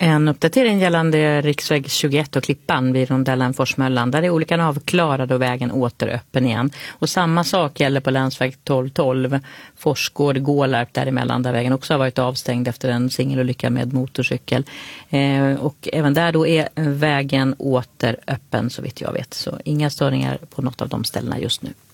En uppdatering gällande riksväg 21 och Klippan vid rondellen Forsmöllan. Där är olyckan avklarad och vägen åter öppen igen. Och samma sak gäller på länsväg 1212 Forsgård-Gålarp däremellan, där vägen också har varit avstängd efter en singelolycka med motorcykel. Och även där då är vägen åter öppen så vitt jag vet. Så inga störningar på något av de ställena just nu.